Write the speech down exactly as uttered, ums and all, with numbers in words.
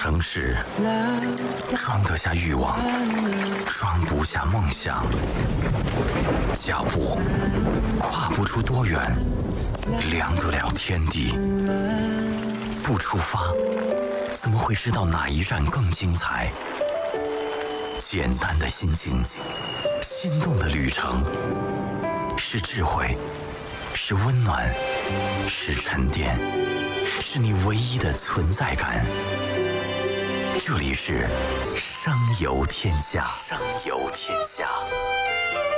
城市装得下欲望，装不下梦想。脚步跨不出多远，量得了天地。不出发，怎么会知道哪一站更精彩？简单的心境，心动的旅程，是智慧，是温暖，是沉淀，是你唯一的存在感。这里是商游天下，商游天下。